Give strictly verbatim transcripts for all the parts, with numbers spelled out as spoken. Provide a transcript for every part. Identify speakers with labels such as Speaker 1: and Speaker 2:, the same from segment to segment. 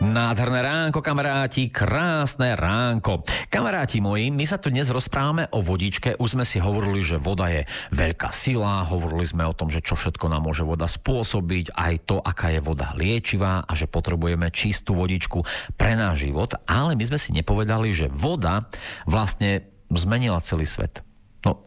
Speaker 1: Nádherné ránko, kamaráti, krásne ránko. Kamaráti moji, my sa tu dnes rozprávame o vodičke. Už sme si hovorili, že voda je veľká sila, hovorili sme o tom, že čo všetko nám môže voda spôsobiť, aj to, aká je voda liečivá a že potrebujeme čistú vodičku pre náš život. Ale my sme si nepovedali, že voda vlastne zmenila celý svet. No,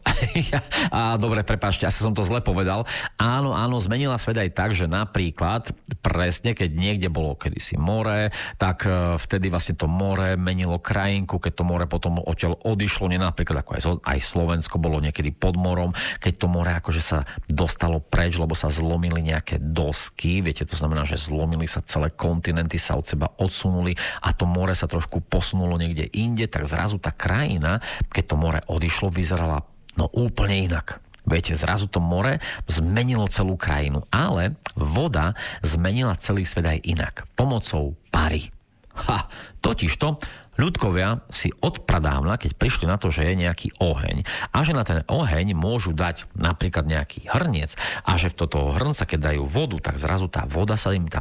Speaker 1: a dobre, prepáčte, asi som to zle povedal. Áno, áno, zmenila svet aj tak, že napríklad presne, keď niekde bolo kedysi more, tak vtedy vlastne to more menilo krajinku, keď to more potom odtiaľ odišlo, nie napríklad ako aj, aj Slovensko bolo niekedy pod morom, keď to more akože sa dostalo preč, lebo sa zlomili nejaké dosky, viete, to znamená, že zlomili sa celé kontinenty, sa od seba odsunuli a to more sa trošku posunulo niekde inde, tak zrazu tá krajina, keď to more odišlo, vyzerala no úplne inak. Viete, zrazu to more zmenilo celú krajinu, ale voda zmenila celý svet aj inak. Pomocou pary. Ha, totižto ľudkovia si odpradávna, keď prišli na to, že je nejaký oheň a že na ten oheň môžu dať napríklad nejaký hrniec a že v toto hrnca, keď dajú vodu, tak zrazu tá voda sa im tam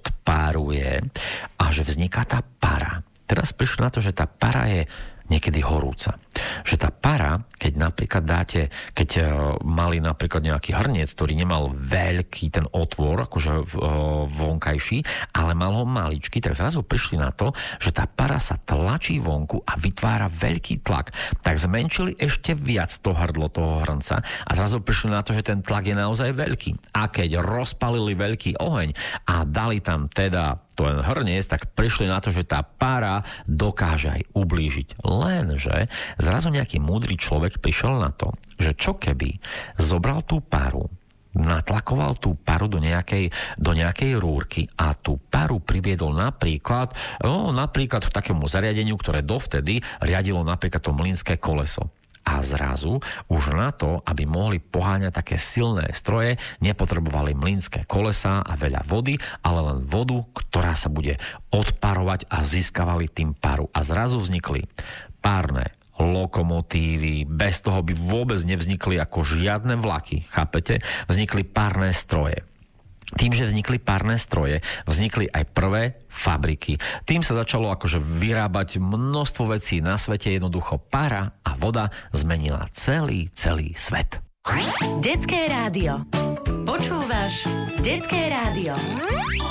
Speaker 1: odpáruje a že vzniká tá para. Teraz prišli na to, že tá para je niekedy horúca. Že tá para, keď napríklad dáte, keď uh, mali napríklad nejaký hrniec, ktorý nemal veľký ten otvor, akože uh, vonkajší, ale mal ho maličký, tak zrazu prišli na to, že tá para sa tlačí vonku a vytvára veľký tlak. Tak zmenšili ešte viac to hrdlo toho hrnca a zrazu prišli na to, že ten tlak je naozaj veľký. A keď rozpalili veľký oheň a dali tam teda ten hrniec, tak prišli na to, že tá para dokáže aj ublížiť. Lenže zrazu nejaký múdry človek prišiel na to, že čo keby zobral tú paru, natlakoval tú paru do nejakej, do nejakej rúrky a tú paru priviedol napríklad, no, napríklad k takému zariadeniu, ktoré dovtedy riadilo napríklad to mlynské koleso. A zrazu už na to, aby mohli poháňať také silné stroje, nepotrebovali mlynské kolesá a veľa vody, ale len vodu, ktorá sa bude odparovať a získavali tým paru. A zrazu vznikli párne lokomotívy, bez toho by vôbec nevznikli ako žiadne vlaky, chápete? Vznikli párne stroje. Tým, že vznikli párne stroje, vznikli aj prvé fabriky. Tým sa začalo akože vyrábať množstvo vecí na svete, jednoducho para a voda zmenila celý, celý svet.
Speaker 2: Detské rádio. Počúvaš Detské rádio.